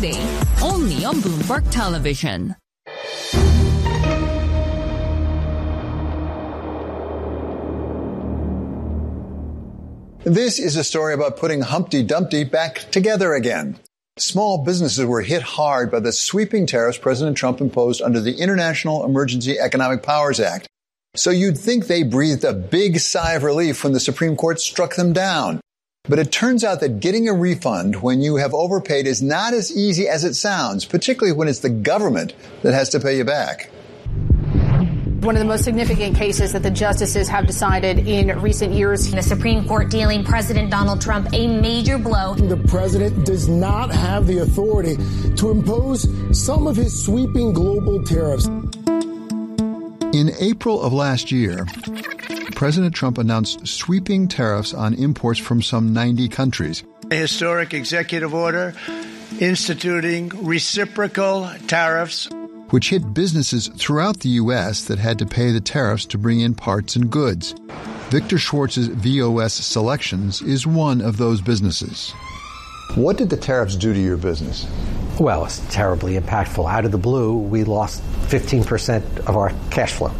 Friday, only on Bloomberg Television. This is a story about putting Humpty Dumpty back together again. Small businesses were hit hard by the sweeping tariffs President Trump imposed under the International Emergency Economic Powers Act. So you'd think they breathed a big sigh of relief when the Supreme Court struck them down. But it turns out that getting a refund when you have overpaid is not as easy as it sounds, particularly when it's the government that has to pay you back. One of the most significant cases that the justices have decided in recent years. The Supreme Court dealing President Donald Trump a major blow. The president does not have the authority to impose some of his sweeping global tariffs. In April of last year, President Trump announced sweeping tariffs on imports from some 90 countries. A historic executive order instituting reciprocal tariffs, which hit businesses throughout the U.S. that had to pay the tariffs to bring in parts and goods. Victor Schwartz's VOS Selections is one of those businesses. What did the tariffs do to your business? Well, it's terribly impactful. Out of the blue, we lost 15% of our cash flow.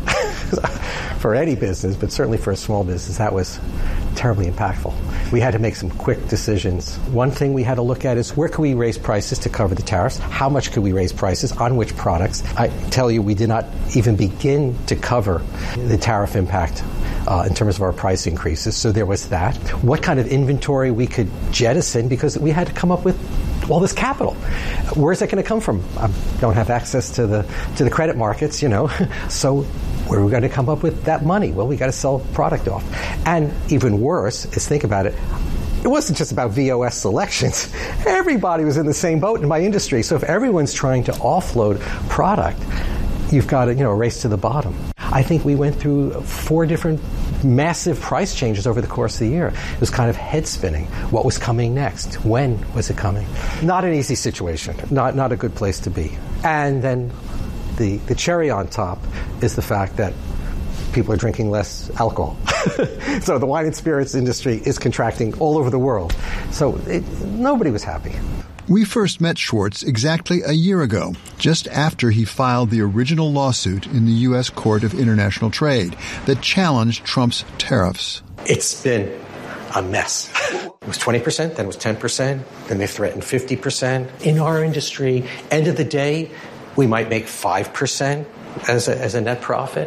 For any business, but certainly for a small business, that was terribly impactful. We had to make some quick decisions. One thing we had to look at is where could we raise prices to cover the tariffs? How much could we raise prices? On which products? I tell you, we did not even begin to cover the tariff impact in terms of our price increases. So there was that. What kind of inventory we could jettison, because we had to come up with all this capital. Where's that going to come from? I don't have access to the credit markets, So where are we going to come up with that money? Well, we got to sell product off. And even worse is, think about it, it wasn't just about VOS Selections. Everybody was in the same boat in my industry. So if everyone's trying to offload product, you've got to, race to the bottom. I think we went through 4 different massive price changes over the course of the year. It was kind of head spinning. What was coming next? When was it coming? Not an easy situation. Not a good place to be. And then the cherry on top is the fact that people are drinking less alcohol. So the wine and spirits industry is contracting all over the world. So nobody was happy. We first met Schwartz exactly a year ago, just after he filed the original lawsuit in the U.S. Court of International Trade that challenged Trump's tariffs. It's been a mess. It was 20%, then it was 10%, then they threatened 50%. In our industry, end of the day, we might make 5% as a net profit,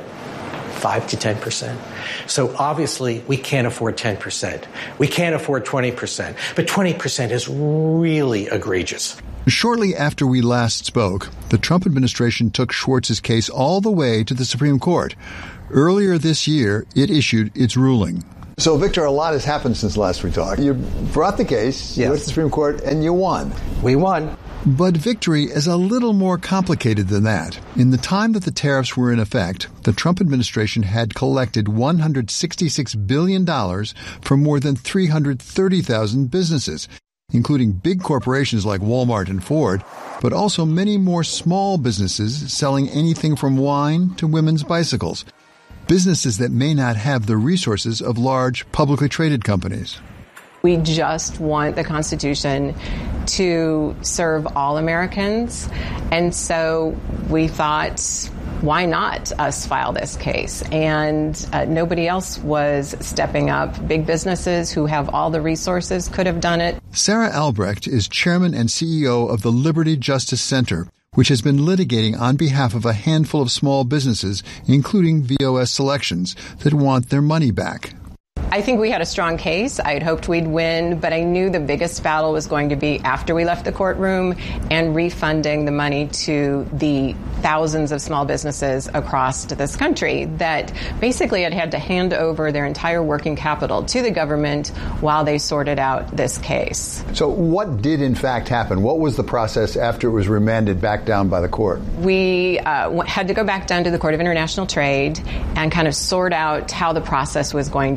5 to 10%. So obviously, we can't afford 10%. We can't afford 20%. But 20% is really egregious. Shortly after we last spoke, the Trump administration took Schwartz's case all the way to the Supreme Court. Earlier this year, it issued its ruling. So, Victor, a lot has happened since last we talked. You brought the case, you went to the Supreme Court, and you won. We won. But victory is a little more complicated than that. In the time that the tariffs were in effect, the Trump administration had collected $166 billion from more than 330,000 businesses, including big corporations like Walmart and Ford, but also many more small businesses selling anything from wine to women's bicycles. Businesses that may not have the resources of large publicly traded companies. We just want the Constitution to serve all Americans. And so we thought, why not us file this case? And nobody else was stepping up. Big businesses who have all the resources could have done it. Sarah Albrecht is chairman and CEO of the Liberty Justice Center, which has been litigating on behalf of a handful of small businesses, including VOS Selections, that want their money back. I think we had a strong case. I had hoped we'd win, but I knew the biggest battle was going to be after we left the courtroom and refunding the money to the thousands of small businesses across this country that basically had to hand over their entire working capital to the government while they sorted out this case. So what did in fact happen? What was the process after it was remanded back down by the court? We had to go back down to the Court of International Trade and kind of sort out how the process was going to go.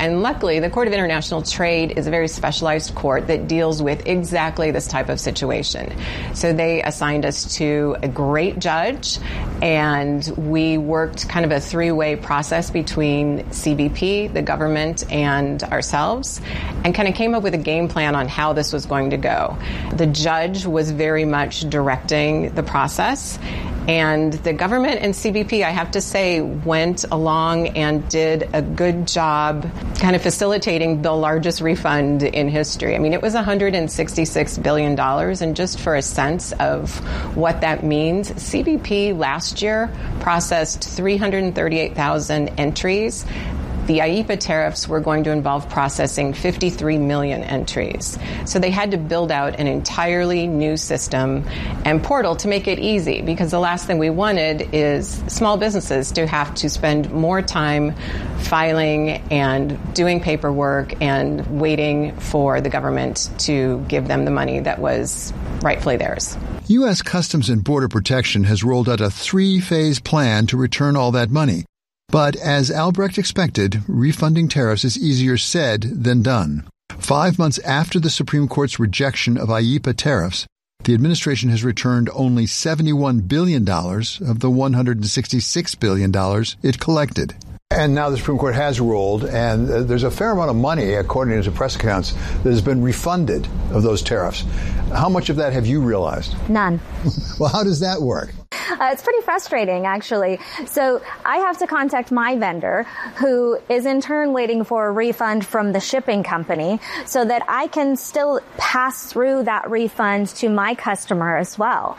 And luckily, the Court of International Trade is a very specialized court that deals with exactly this type of situation. So they assigned us to a great judge, and we worked kind of a three-way process between CBP, the government, and ourselves, and kind of came up with a game plan on how this was going to go. The judge was very much directing the process, and the government and CBP, I have to say, went along and did a good job kind of facilitating the largest refund in history. I mean, it was $166 billion, and just for a sense of what that means, CBP last year processed 338,000 entries. The IEEPA tariffs were going to involve processing 53 million entries. So they had to build out an entirely new system and portal to make it easy, because the last thing we wanted is small businesses to have to spend more time filing and doing paperwork and waiting for the government to give them the money that was rightfully theirs. U.S. Customs and Border Protection has rolled out a 3-phase plan to return all that money. But as Albrecht expected, refunding tariffs is easier said than done. 5 months after the Supreme Court's rejection of IEEPA tariffs, the administration has returned only $71 billion of the $166 billion it collected. And now the Supreme Court has ruled, and there's a fair amount of money, according to press accounts, that has been refunded of those tariffs. How much of that have you realized? None. Well, how does that work? It's pretty frustrating, actually. So I have to contact my vendor, who is in turn waiting for a refund from the shipping company, so that I can still pass through that refund to my customer as well.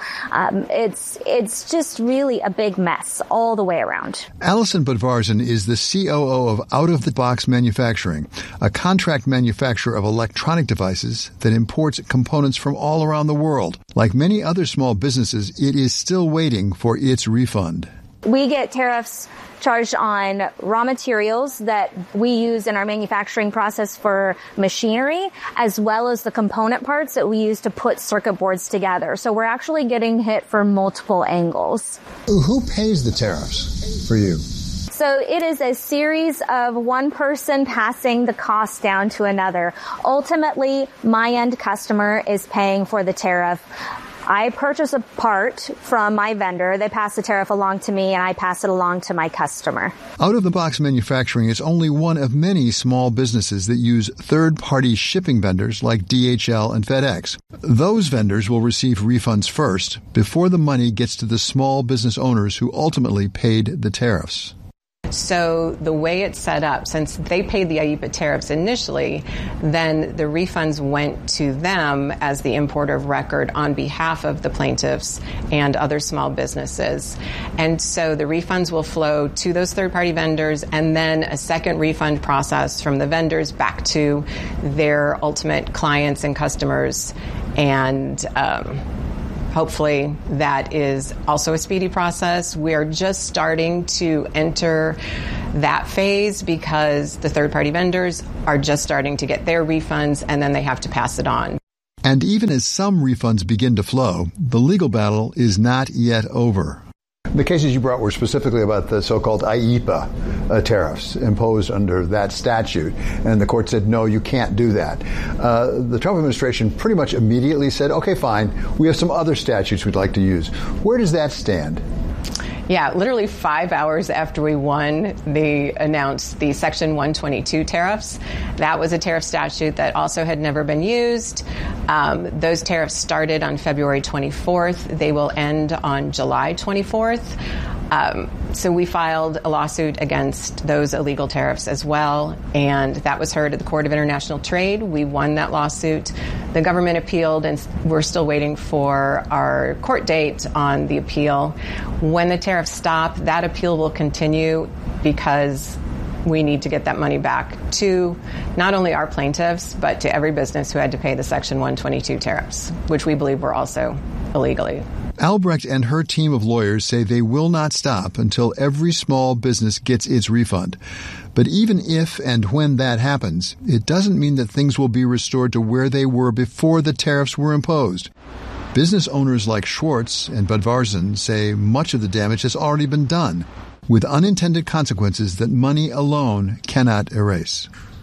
It's just really a big mess all the way around. Alison Budvarsson is the COO of Out of the Box Manufacturing, a contract manufacturer of electronic devices that imports components from all around the world. Like many other small businesses, it is still waiting for its refund. We get tariffs charged on raw materials that we use in our manufacturing process for machinery, as well as the component parts that we use to put circuit boards together. So we're actually getting hit from multiple angles. Who pays the tariffs for you? So it is a series of one person passing the cost down to another. Ultimately, my end customer is paying for the tariff. I purchase a part from my vendor, they pass the tariff along to me, and I pass it along to my customer. Out-of-the-box manufacturing is only one of many small businesses that use third-party shipping vendors like DHL and FedEx. Those vendors will receive refunds first, before the money gets to the small business owners who ultimately paid the tariffs. So the way it's set up, since they paid the IEEPA tariffs initially, then the refunds went to them as the importer of record on behalf of the plaintiffs and other small businesses. And so the refunds will flow to those third-party vendors, and then a second refund process from the vendors back to their ultimate clients and customers. And hopefully that is also a speedy process. We are just starting to enter that phase because the third-party vendors are just starting to get their refunds, and then they have to pass it on. And even as some refunds begin to flow, the legal battle is not yet over. The cases you brought were specifically about the so-called IEEPA tariffs imposed under that statute, and the court said, no, you can't do that. The Trump administration pretty much immediately said, okay, fine, we have some other statutes we'd like to use. Where does that stand? Yeah, literally 5 hours after we won, they announced the Section 122 tariffs. That was a tariff statute that also had never been used. Those tariffs started on February 24th. They will end on July 24th. So we filed a lawsuit against those illegal tariffs as well, and that was heard at the Court of International Trade. We won that lawsuit. The government appealed, and we're still waiting for our court date on the appeal. When the tariffs stop, that appeal will continue because we need to get that money back to not only our plaintiffs, but to every business who had to pay the Section 122 tariffs, which we believe were also illegally. Albrecht and her team of lawyers say they will not stop until every small business gets its refund. But even if and when that happens, it doesn't mean that things will be restored to where they were before the tariffs were imposed. Business owners like Schwartz and Budvarsson say much of the damage has already been done, with unintended consequences that money alone cannot erase.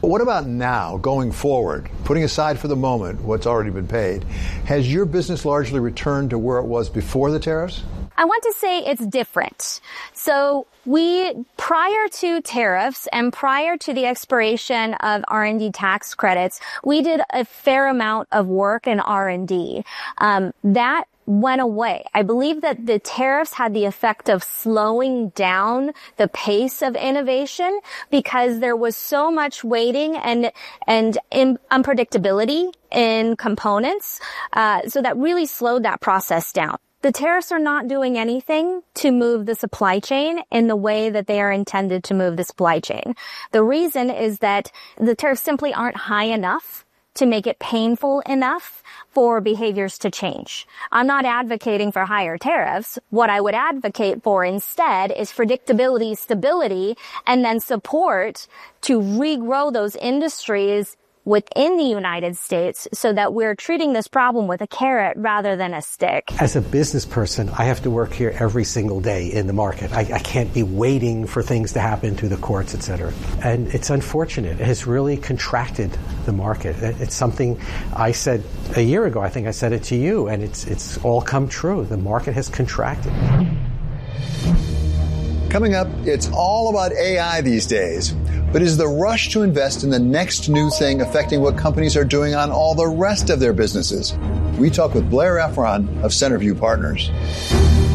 What about now, going forward, putting aside for the moment what's already been paid? Has your business largely returned to where it was before the tariffs? I want to say it's different. So prior to tariffs and prior to the expiration of R&D tax credits, we did a fair amount of work in R&D. That went away. I believe that the tariffs had the effect of slowing down the pace of innovation because there was so much waiting and unpredictability in components. So that really slowed that process down. The tariffs are not doing anything to move the supply chain in the way that they are intended to move the supply chain. The reason is that the tariffs simply aren't high enough to make it painful enough for behaviors to change. I'm not advocating for higher tariffs. What I would advocate for instead is predictability, stability, and then support to regrow those industries within the United States so that we're treating this problem with a carrot rather than a stick. As a business person, I have to work here every single day in the market. I can't be waiting for things to happen through the courts, et cetera. And it's unfortunate. It has really contracted the market. It's something I said a year ago. I think I said it to you, and it's all come true. The market has contracted. Coming up, it's all about AI these days. But is the rush to invest in the next new thing affecting what companies are doing on all the rest of their businesses? We talk with Blair Efron of Centerview Partners.